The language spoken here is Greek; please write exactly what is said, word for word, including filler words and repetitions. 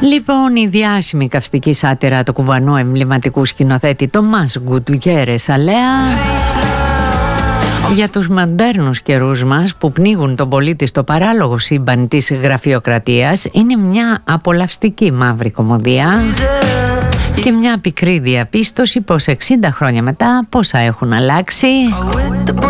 Λοιπόν, η διάσημη καυστική σάτυρα του κουβανού εμβληματικού σκηνοθέτη Τομάς Γκουτιέρες Αλέα για τους μοντέρνους καιρούς μας που πνίγουν τον πολίτη στο παράλογο σύμπαν της γραφειοκρατίας είναι μια απολαυστική μαύρη κωμωδία και μια πικρή διαπίστωση πως εξήντα χρόνια μετά πόσα έχουν αλλάξει.